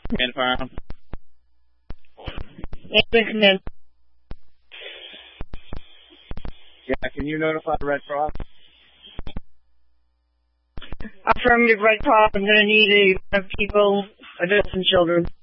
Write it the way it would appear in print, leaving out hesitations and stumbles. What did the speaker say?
And Farm. Listening. Yeah, can you notify the Red Cross? Affirmative Red Cross. I'm going to need of people, adults and children.